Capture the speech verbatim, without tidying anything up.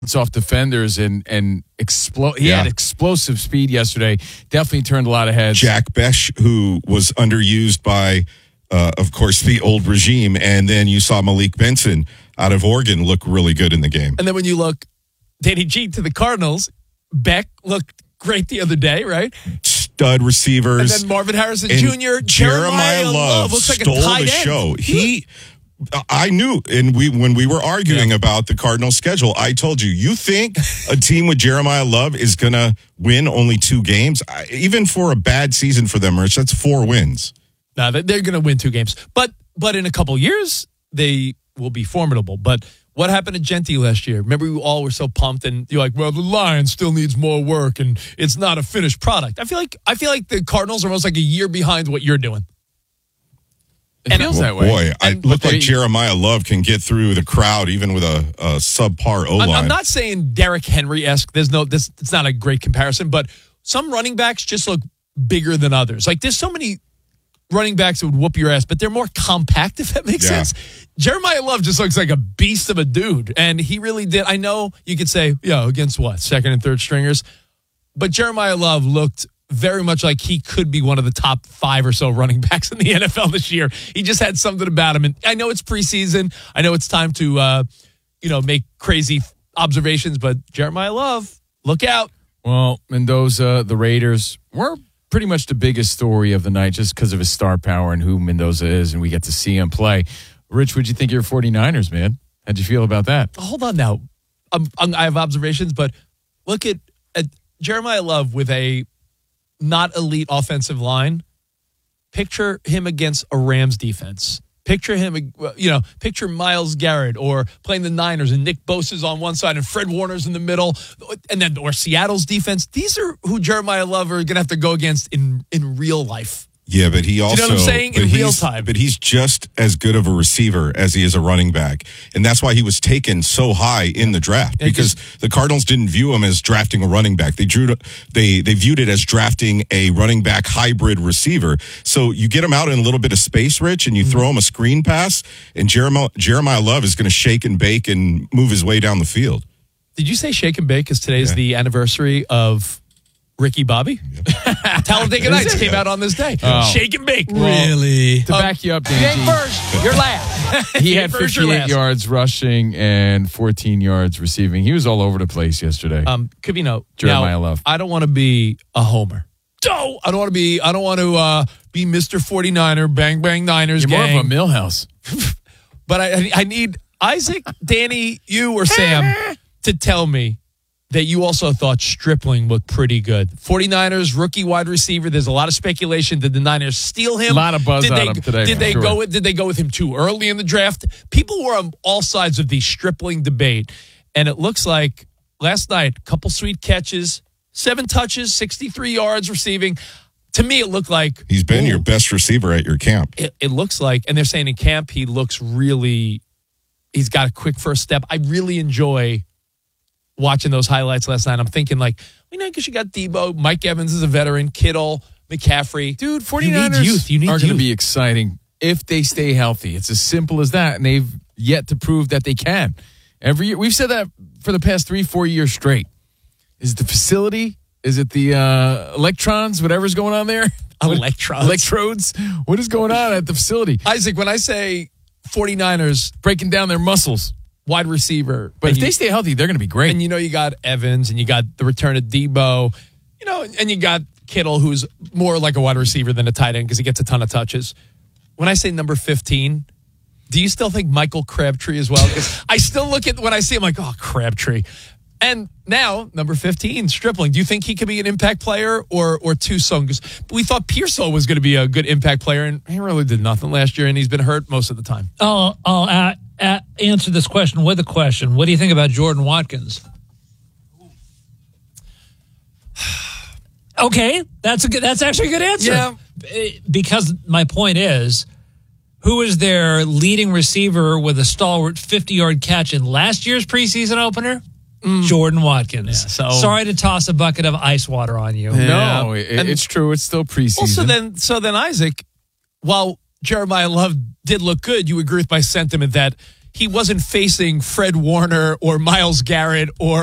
off defenders and and explode. He Yeah. had explosive speed yesterday. Definitely turned a lot of heads. Jack Besh, who was underused by, uh, of course, the old regime, and then you saw Malik Benson out of Oregon look really good in the game. And then when you look, Danny G to the Cardinals, Beck looked great the other day, right? Stud receivers. And then Marvin Harrison And Junior Jeremiah Love, Love looks like stole a tight the end. show. He, I knew, and we when we were arguing Yeah. about the Cardinals schedule, I told you, you think a team with Jeremiah Love is going to win only two games? I, even for a bad season for them, Rich, that's four wins. No, they- they're going to win two games. But but in a couple years, they will be formidable. But what happened to Genty last year? Remember, we all were so pumped, and you're like, "Well, the Lions still needs more work, and it's not a finished product." I feel like I feel like the Cardinals are almost like a year behind what you're doing. It feels Well, that way. boy, I And- look but like they- Jeremiah Love can get through the crowd even with a, a subpar O line. I'm, I'm not saying Derrick Henry-esque. There's no this. It's not a great comparison, but some running backs just look bigger than others. Like there's so many running backs that would whoop your ass, but they're more compact. If that makes Yeah. sense. Jeremiah Love just looks like a beast of a dude, and he really did. I know you could say, yeah, against what, second and third stringers, but Jeremiah Love looked very much like he could be one of the top five or so running backs in the N F L this year. He just had something about him. And I know it's preseason. I know it's time to, uh, you know, make crazy observations, but Jeremiah Love, look out. Well, Mendoza, the Raiders, were pretty much the biggest story of the night just because of his star power and who Mendoza is, and we get to see him play. Rich, what'd you think of your 49ers, man? How'd you feel about that? Hold on now. Um, um, I have observations, but look at, at Jeremiah Love with a not elite offensive line. Picture him against a Rams defense. Picture him, you know, picture Myles Garrett or playing the Niners and Nick Bosa's on one side and Fred Warner's in the middle, and then or Seattle's defense. These are who Jeremiah Love are going to have to go against in, in real life. Yeah, but he also, you know what I'm saying? but In real he's- time. But he's just as good of a receiver as he is a running back. And that's why he was taken so high in the draft, Yeah, because the Cardinals didn't view him as drafting a running back. They drew they they viewed it as drafting a running back hybrid receiver. So you get him out in a little bit of space, Rich, and you Mm-hmm. throw him a screen pass, and Jeremiah, Jeremiah Love is going to shake and bake and move his way down the field. Did you say shake and bake because today's Yeah. the anniversary of Ricky Bobby? Talladega Nights came out on this day. Oh. Shake and bake. Really? To back you up, You ain't Dan, first. You're last. he You had ain't first, you're fifty-eight last. yards rushing and fourteen yards receiving. He was all over the place yesterday. Um, Covino, Jeremiah now, Love. I don't want to be a homer. No, I don't want to be. I don't want to uh, be Mister forty-niner, bang bang Niners You're gang. more of a Millhouse. But I, I need Isaac, Danny, you, or Sam to tell me that you also thought Stripling looked pretty good. 49ers, rookie wide receiver. There's a lot of speculation. Did the Niners steal him? A lot of buzz did on they, him today, Did for they sure. go with, Did they go with him too early in the draft? People were on all sides of the Stripling debate. And it looks like last night, a couple sweet catches, seven touches, sixty-three yards receiving. To me, it looked like He's been ooh, your best receiver at your camp. it, it looks like, and they're saying in camp, he looks really, he's got a quick first step. I really enjoy watching those highlights last night. I'm thinking like, you know, because you got Debo, Mike Evans is a veteran, Kittle, McCaffrey. Dude, You 49ers need youth. You need are going to youth. be exciting if they stay healthy. It's as simple as that, and they've yet to prove that they can. Every year, we've said that for the past three, four years straight. Is it the facility? Is it the uh, electrons? Whatever's going on there? Electrons. Electrodes? What is going on at the facility? Isaac, when I say 49ers, Breaking down their muscles. wide receiver, But and if you- they stay healthy, they're going to be great. and you know you got Evans and you got the return of Debo, you know, and you got Kittle, who's more like a wide receiver than a tight end because he gets a ton of touches. When I say number fifteen, do you still think Michael Crabtree as well? Because I still look at when I see him like, oh, Crabtree. And now, number fifteen, Stripling. Do you think he could be an impact player or or too soon? Because we thought Pearsall was going to be a good impact player, and he really did nothing last year, and he's been hurt most of the time. I'll, I'll uh, uh, answer this question with a question. What do you think about Jordan Watkins? Okay, that's a good. That's actually a good answer. Yeah. Eh, Because my point is, who is their leading receiver with a stalwart fifty-yard catch in last year's preseason opener? Jordan Watkins. so- Sorry to toss a bucket of ice water on you. no, Yeah. it, And- it's true. It's still preseason. Well, so then, so then Isaac, while Jeremiah Love did look good, you agree with my sentiment that he wasn't facing Fred Warner or Myles Garrett or